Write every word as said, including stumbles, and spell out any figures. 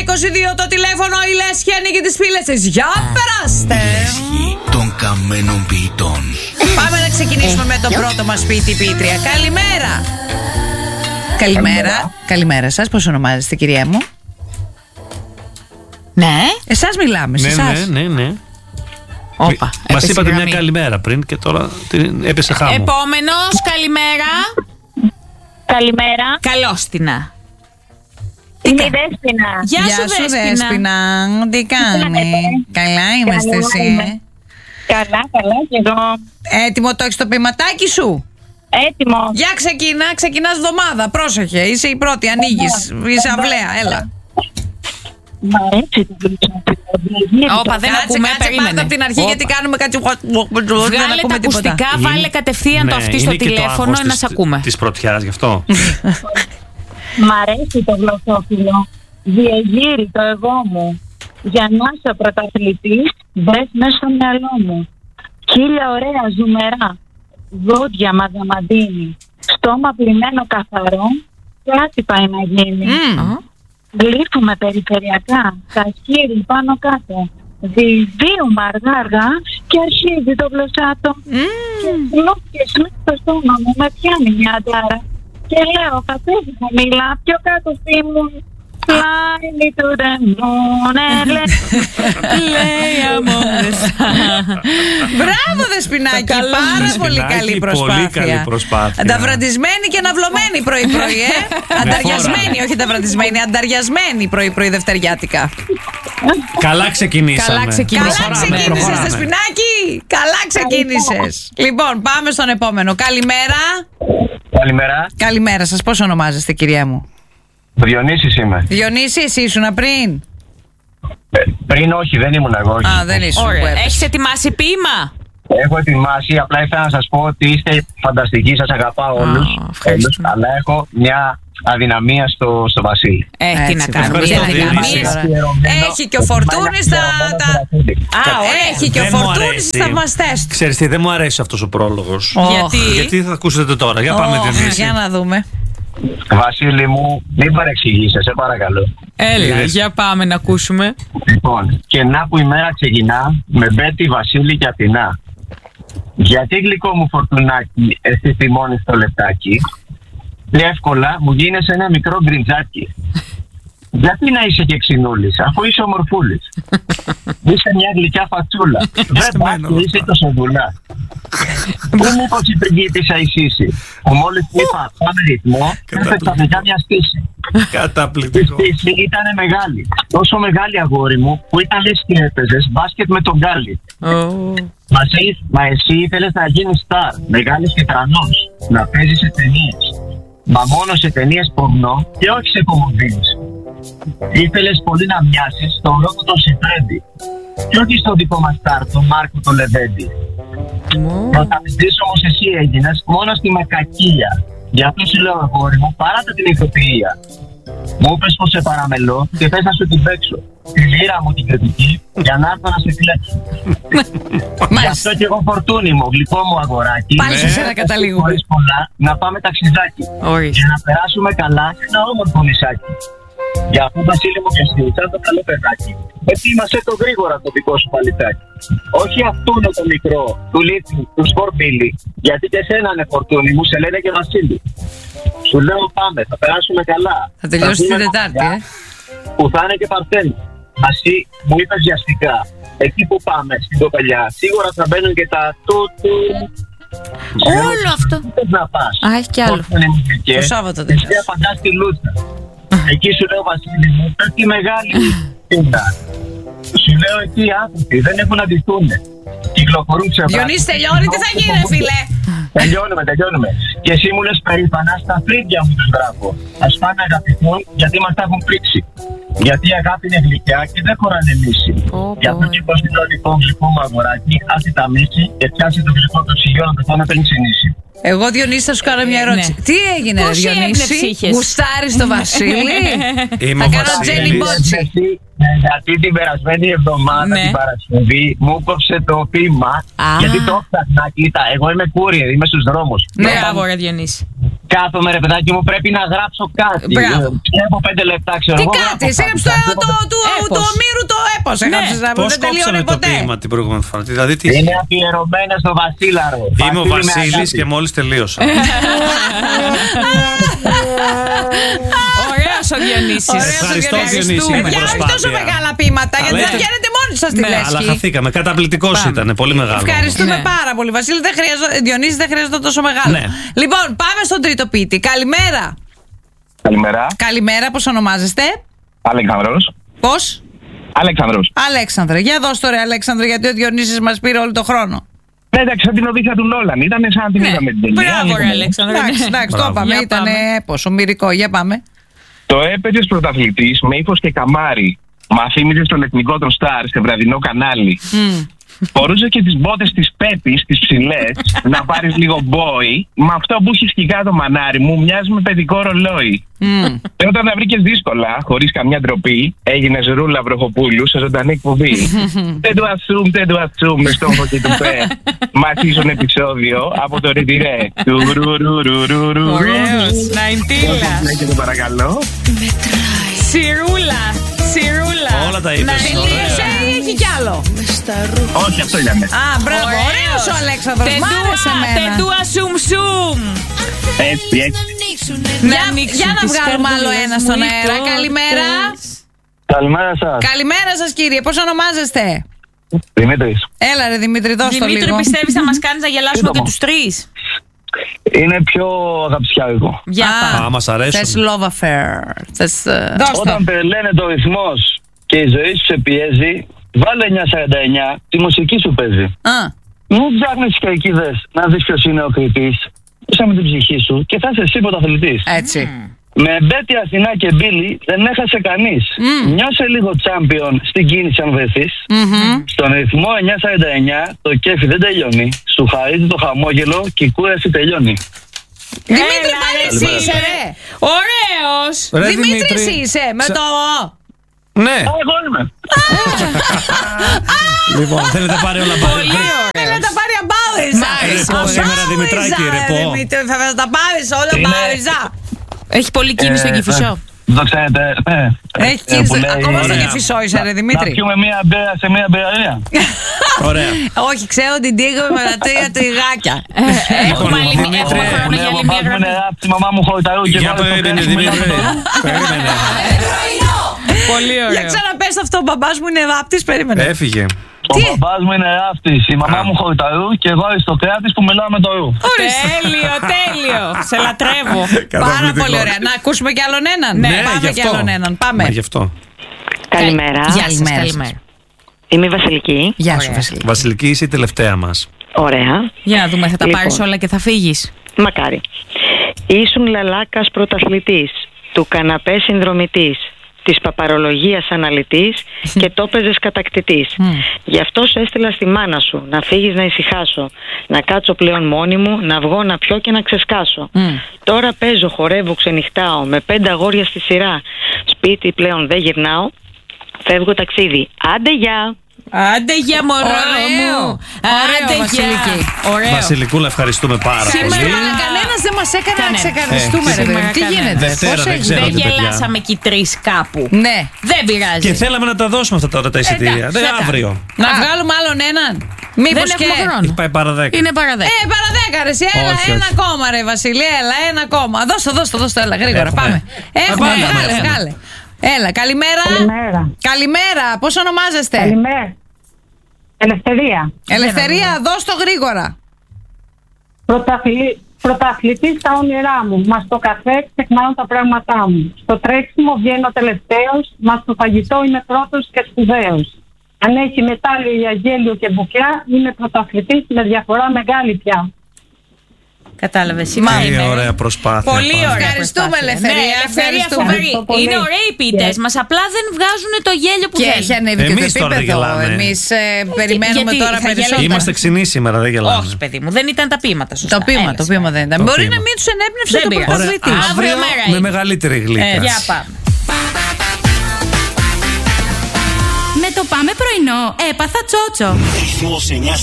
είκοσι δύο το τηλέφωνο. Η Λέσχη ανοίγει τις πύλες της. Για περάστε. Λέσχη των καμένων ποιητών. Πάμε να ξεκινήσουμε με το πρώτο μας ποιητή ποιήτρια. Καλημέρα. Καλημέρα. Καλημέρα σας. Πώς ονομάζεστε, κυρία μου? Ναι. Εσάς μιλάμε, σε Ναι, εσάς. ναι, ναι, ναι. Όπα, Μας έπεσε είπατε η μια γραμμή. καλημέρα πριν και τώρα την έπεσε χάμω. Επόμενος, καλημέρα. Καλημέρα. Καλώς την. Είμαι η Δέσποινα. Γεια, Γεια σου, σου, Δέσποινα. Δέσποινα. Τι κάνει? Καλά είμαστε Καλά εσύ. είμαι. ε? Καλά, καλά και εγώ. Έτοιμο το έχεις το ποιηματάκι σου? Έτοιμο. Για ξεκινά, ξεκινάς εβδομάδα. Πρόσεχε, είσαι η πρώτη, ανοίγεις. Είσαι αυλαία, έλα. Μ' αρέσει το βιβλίο. Όπα, δεν Κάτσε, ακούμε, κάτσε, περίμενε. πάρτε από την αρχή, γιατί κάνουμε κάτι. Δεν Βγάλε τα ακούμε τίποτα. ακουστικά, βάλε κατευθείαν το αυτή στο τηλέφωνο να σε ακούμε. Της πρωτιάς, γι' αυτό. Μ' αρέσει το γλωσσόφυλλο. Διεγείρει το εγώ μου. Για να είσαι πρωταθλητής, δες μέσα στο μυαλό μου. Χίλια ωραία ζουμερά. Δόντια μαδαμαντίνη. Στόμα πλημμένο καθαρό. Κάτι πάει να γίνει. Μμμ. Γλύφουμε περιφερειακά, τα χείλη πάνω κάτω. Διβίουμε αργά αργά και αρχίζει το γλωσσάτο. Και σλόπ και σλόπ στο στόμα μου με πιάνει μια αντάρα. Και λέω, κατέβη χαμηλά, πιο κάτω στήμουν. Fly me to the moon and let Λέει αμόρες. Μπράβο, Δεσποινάκη. Καλά, Πάρα Δεσποινάκη, πολύ καλή προσπάθεια. πολύ καλή προσπάθεια. Ανταβραντισμένη και αναβλωμένη πρωί-πρωί, ε. Ανταριασμένη, όχι ανταβραντισμένη. Ανταριασμένη πρωί-πρωί δευτεριάτικα. Καλά ξεκινήσαμε. Καλά ξεκινήσαμε. Καλά Προχωράμε, ξεκίνησες, προχωράμε. Δεσποινάκη. Καλά ξεκίνησες. Λοιπόν, πάμε στον επόμενο. Καλημέρα. Καλημέρα. Καλημέρα σας. Πώς ονομάζεστε, κυρία μου? Ο Διονύσης είμαι. Διονύση, εσύ ήσουνα πριν? Ε, πριν όχι, δεν ήμουν εγώ. Όχι. Α, δεν ήσουν. Ωραία. που έπεσε. Έχεις ετοιμάσει ποίημα? Έχω ετοιμάσει, απλά ήθελα να σας πω ότι είστε φανταστικοί, σας αγαπάω όλους, ευχαριστούμε. όλους, αλλά έχω μια αδυναμία στο, στο Βασίλη. Ε, τι Έτσι, να κάνουμε. ευχαριστώ, για Διονύση. δυναμίες. Έχει και ο Φορτούνης τα. τα- Α, ωραία. Έχει και ο Δεν μου Φορτούνης αρέσει. τις θαυμαστές του. Ξέρεις τι, δεν μου αρέσει αυτός ο πρόλογος. Ω, Γιατί? Γιατί θα ακούσετε τώρα, για πάμε Ω, Διονύση. Για να δούμε. Βασίλη μου, μην παρεξηγήσεις, σε παρακαλώ. Έλα, Είδες. για πάμε να ακούσουμε. Λοιπόν, και να που η μέρα ξεκινά με Μπέτη, Βασίλη και Αθηνά. Γιατί γλυκό μου φορτουνάκι, εσύ θυμώνεις το λεπτάκι, εύκολα μου γίνεσαι ένα μικρό γκριντζάκι. Γιατί να είσαι και ξινούλης, αφού είσαι ομορφούλης. Είσαι μια γλυκιά φατσούλα. Δεν Στημένο, πας, είσαι το σοδουλά. Πού μήπως η πριγκίπισσα η Σύση, που μόλις που είπα πάμε ρυθμό, έπαιξε ξαφνικά μια στήση. Η Καταπληκτικό. στήση ήταν μεγάλη. Τόσο μεγάλη, αγόρι μου, που ήταν λες και έπαιζες μπάσκετ με τον Γκάλι. Ω. Μα εσύ, μα εσύ ήθελες να γίνεις στάρ, μεγάλης και τρανός, να παίζεις σε ταινίες. Μα μόνο σε ταινίες πορνό και όχι σε κομμωδίες. Ήθελες πολύ να μοιάσεις στον ρόκο τον Σιφρέντι και όχι στον δικό μας στάρ, τον Μάρκο τον Λεβέντι. Πρωταθλητής όμως εσύ έγινες μόνο στη μακακία. Γι' αυτό σου λέω, αγόρι μου, παράτα την ηθοποιία. Μου είπες πως σε παραμελώ και θες να σου την παίξω. Τη λύρα μου την κριτική για να έρθω να σε φυλάξω. Γι' Μάλιστα. αυτό και εγώ φορτούνι μου, γλυκό μου αγοράκι. Πάλι σε σένα καταλήγουμε. Χωρίς πολλά, να πάμε ταξιδάκι. Ορίστε. Και να περάσουμε καλά σε ένα όμορφο νησάκι. Για αφού Βασίλη μου και εσύ, σαν το καλό παιδάκι, ετοίμασε το γρήγορα το δικό σου παλιτάκι. Όχι αυτόν το μικρό, του Λίθι, του Σκορπίλι, γιατί και εσένα είναι φορτούνι μου, σε λένε και Βασίλη. Σου λέω πάμε, θα περάσουμε καλά. Θα τελειώσει δούμε την Τετάρτη, μακριά, ε. Που θα είναι και παρθένο. Εσύ μου είπες βιαστικά, εκεί που πάμε στην κοπελιά, σίγουρα θα μπαίνουν και τα του του. Όλο αυτό. Πού θες να πας? Α, έχει κι άλλο. Πώς είναι μουσικές? Το Σάββατο δεν Εσύ πας. απαντάς στη Λούτσα. Εκεί σου λέω, Βασίλη μου, πέφτει μεγάλη τίντα. Σου λέω εκεί οι άνθρωποι δεν έχουν να ντυθούν. Κυκλοφορούν ξεπράττουν. Διονύση, τελειώνει, τι θα γίνει, φίλε? Τελειώνουμε, τελειώνουμε. Και εσύ μου λες περήφανα, στα φρύδια μου τους γράφω. Ας πάνε να αγαπηθούν γιατί μας τα έχουν πρίξει. Γιατί η αγάπη είναι γλυκιά και δεν χωράνε μίση. Πω, Γι' αυτό πω. και πως το λοιπόν γλυκό μου αγοράκι, άσε τα μίση και πιάσε το γλυκό του ψυγείο να πεθάνω πριν ξυνήσει. Εγώ, Διονύση, θα σου κάνω μια ερώτηση. Ναι. Τι έγινε, ρε Πόση έμπνευση Διονύση? είχες? Γουστάρεις το Βασίλη? Είμαι Θα ο κάνω Βασίλης. Τζένι Μπότσι. Εσύ, γιατί την περασμένη εβδομάδα, Ναι. την Παρασκευή, μου κόψε το πείμα. Α. Γιατί το ψάχνα, κοίτα, εγώ είμαι courier, είμαι στους δρόμους. Ναι, Όταν- αγόρια Διονύση. Κάθομαι ρε παιδάκι μου, πρέπει να γράψω κάτι. Μπράβο. Βλέπω πέντε λεπτά, ξέρω Τι εγώ. κάτι, γράφω έγραψε το, κάτι. το, το, του, Έπος. του Ομήρου το έπος. Έγραψες, Πώς δεν τελείωνε κόψαμε το ποτέ. ποίημα την προηγούμενη φορά? Δηλαδή τι. Είναι αφιερωμένα στο Βασίλαρο. Είμαι ο Βασίλης και μόλις τελείωσα. Ωραίος ο Διονύσης. Ωραίος ο Ευχαριστώ, Διονύσης. Διονύση, για την Παιδιά, όχι τόσο προσπάθεια. μεγάλα ποίηματα, Αλλά γιατί δεν ήταν- βγαίνετε μόνοι σας στη Ναι, αλλά λέσχη. χαθήκαμε. Καταπληκτικός Πάμε. ήταν. Πολύ μεγάλο. Ευχαριστούμε Ναι. πάρα πολύ. Βασίλη, δεν χρειάζεται, Διονύση, δεν χρειάζεται τόσο μεγάλο. Ναι. Λοιπόν, πάμε στον τρίτο ποιητή. Καλημέρα. Καλημέρα. Καλημέρα, πώς ονομάζεστε? Αλέξανδρος. Πώς? Αλέξανδρος. Αλέξανδρε. Για δώσ' το ρε Αλέξανδρε, γιατί ο Διονύσης μας πήρε όλο το χρόνο. Ναι, εντάξει, σαν την Οδύσσια του Νόλαν. Ήταν σαν να την Ναι. είδαμε την ταινία. Μπράβο, ρε Αλέξανδρε. Εντάξει, εντάξει, το Μπράβο. είπαμε. Για Ήταν πάμε. έπος, ομηρικό. Για πάμε. Το έπαιζε πρωταθλητής με ύφος και καμάρι. Μα θύμιζε στον εθνικό των Σταρ σε βραδινό κανάλι. Φορούσε και τις μπότες της Πέπης, τις ψηλές, να πάρεις λίγο μπόι. Με αυτό που έχει σκικά το μανάρι μου, μοιάζει με παιδικό ρολόι. Και όταν τα βρήκες δύσκολα, χωρίς καμιά ντροπή, έγινες Ρούλα Βροχοπούλου σε ζωντανή εκπομπή. Δεν του ασούμ, δεν του ασούμ, με στόχο και του πέ. Μαθήσουν επεισόδιο από το ρετυρέ. Του ρου ρου ρου ρου ρου. Ωραίος. Ναϊντήλα. Λέγεται παρακαλώ. Σιρούλα. Σιρούλα. Όλα τα είπες. Τελείωσε ή έχει κι άλλο? Όχι, αυτό ήταν. Α, μπράβο, ωραίος ο Αλέξανδρος. Μ' άρεσε εμένα. Τεντούα σουμ σουμ. Έτσι, έτσι. Για, για να βγάλουμε άλλο ένα στον αέρα. Καλημέρα. Καλημέρα σας. Καλημέρα σας κύριε. Πώς ονομάζεστε? Δημήτρης. Έλα ρε Δημήτρη, δώσ' το Δημήτρη, λίγο. πιστεύεις θα μας κάνεις να γελάσουμε Σύντομο. και τους τρεις? Είναι πιο αγαπησιάρικο. Για Α, πάμε. Α, μας αρέσουν. Θες love affair. Θες... ε, Δώσ' το. Όταν τρελαίνεται ο ρυθμός και η ζωή σου σε πιέζει, βάλε εννιά σαράντα εννιά, τη μουσική σου παίζει. Α, Μην ψάχνεις τις καϊκίδες να δεις ποιος είναι ο κριτής. Πούσα με την ψυχή σου και θα είσαι εσύ πρωταθλητής. έτσι. Με Μπέτη, Αθηνά και Μπίλη δεν έχασε κανείς. Νιώσε λίγο τσάμπιον στην κίνηση αν βρεθείς. Στον ρυθμό εννιά σαράντα εννιά το κέφι δεν τελειώνει. Σου χαρίζει το χαμόγελο και η κούραση τελειώνει. Δημήτρη, Έλα, πάλι ρε, εσύ Δημήτρη. είσαι ρε. Ωραίος. Ρε, Δημήτρη εσύ είσαι. Με Ξα- το... Ναι. Α, εγώ είμαι. Λοιπόν, θέλετε να πάρει όλα Πολύ πάλι. Θέλει να ωραίος. τα πάρει αμπάουιζα. Ρεπό σήμερα, Δημητράκη, ρεπό. Θα θα τα πάρεις όλα Είναι- αμπάουιζα. Έχει πολύ κίνηση στον Κηφισό. Το ξέρετε. ναι. Έχει Ε, κίνηση. που λέει, Ακόμα στο ωραία. Κηφισό είσαι ρε Να Δημήτρη. πιούμε μία μπέρα σε μία μπεραρία. Ωραία. Όχι, ξέρω την τίγαμε με τα τρία τριγάκια. Έχουμε άλλη Δημήτρη, μία- έχουμε χρόνο για άλλη μία Μου γραμμή. νερά, τη μαμά μου χωριταρού και Για εγώ στο περίμενε, κρέας μου Δημήτρη. μιλάω με το- Περίμενε. Πολύ Για ωραίο. ξαναπες αυτό, ο μπαμπάς μου είναι ράπτης, περίμενε. Έφυγε. Ο μπαμπάς μου είναι ράφτης, η μαμά μου χωριταρού και εγώ αριστοκράτης που μιλάω με το ρου. Τέλειο, τέλειο. Σε λατρεύω. Πάρα Καταπληκτικό. πολύ ωραία. Να ακούσουμε κι άλλον έναν. Ναι, πάμε γι' κι αυτό. άλλον έναν. Πάμε. Μα γι' αυτό. Καλημέρα. Γεια σας, Καλημέρα καλημέρα. Είμαι η Βασιλική. Γεια σου, Ωραία. Βασίλη. Βασιλική, είσαι η τελευταία μας. Ωραία. Για να δούμε, θα τα Λοιπόν. πάρεις όλα και θα φύγεις. Μακάρι. Ήσουν λαλάκας πρωταθλητής, του καναπέ συνδρομητής, της παπαρολογίας αναλυτής και το έπαιζες κατακτητής. Γι' αυτό σε έστειλα στη μάνα σου, να φύγεις να ησυχάσω, να κάτσω πλέον μόνη μου, να βγω να πιω και να ξεσκάσω. Τώρα παίζω, χορεύω, ξενυχτάω, με πέντε αγόρια στη σειρά. Σπίτι πλέον δεν γυρνάω, φεύγω ταξίδι. Άντε γεια! Άντε για μωρό Ωραίο. μου. Ωραίο, Άντε Βασιλική. για. Ωραίο. Βασιλικούλα, ευχαριστούμε πάρα Σήμερα- πολύ. Σήμερα κανένας δεν μας έκανε να Κανένα. ξεκαρδιστούμε, Ε, ρε σήμερα παιδί. Τι κανένα. γίνεται, Δευτέρα, πώς δεν έγινε? ξέρω. Δεν παιδιά. γελάσαμε κι οι τρεις κάπου. Ναι. Δεν πειράζει. Και θέλαμε να τα δώσουμε αυτά τώρα τα εισιτήρια. Εντάξει, Δεν θα τα- αύριο. Να βγάλουμε άλλον έναν. Μήπως Δεν και... έχουμε χρόνο. Έχει πάει παρά δέκα. Είναι παραδέκα. Ε, παραδέκα ρε, εσύ, έλα, Όχι, ένα όχι. ακόμα ρε Βασίλη, έλα, ένα ακόμα. Δώσ' το, δώσ' το, δώσ' το, έλα, γρήγορα, Έχουμε. πάμε. Έχουμε, πάμε, βγάλε, πάμε. βγάλε. Έλα, καλημέρα. Καλημέρα. Καλημέρα, πώς ονομάζεστε? Καλημέρα. Ελευθερία. Ελευθερία, δώσ' το γρήγορα. Πρωταθλη... Πρωταθλητή στα όνειρά μου. Μα στο καφέ ξεχνάω τα πράγματά μου. Στο τρέξιμο βγαίνω τελευταίος. Μα στο φαγητό είμαι πρώτος και σπουδαίος. Αν έχει μετάλλιο ή αγγέλιο και μπουκιά, είμαι πρωταθλητής με διαφορά μεγάλη πια. Κατάλαβες. Τι ωραία προσπάθεια. Πολύ πάλι. ωραία. Ευχαριστούμε, προσπάθεια. Ελευθερία, Ναι, Ελευθερία, ευχαριστούμε. φοβερή. Ευχαριστώ πολύ. Είναι ωραίοι οι ποιητές μας. Απλά δεν βγάζουν το γέλιο που Και θέλουν. έχει ανέβει και το Εμείς τώρα δεν επίπεδο. γελάμε. Εμείς ε, περιμένουμε γιατί τώρα θα περισσότερο. γελάμε. Είμαστε ξινοί σήμερα, δεν γελάμε. Όχι, παιδί μου, δεν ήταν τα ποίηματα σωστά. Το πείμα, Έλα, το πείμα δεν ήταν. Το Μπορεί πείμα. να μην του ενέπνευσε Δεν το πειράζει. πρωταθλητή. Ωραία. Αύριο Αύριο μέρα με είναι. μεγαλύτερη Ε, γλύκα. Για πάμε. Με το πάμε πρωινό έπαθα τσότσο.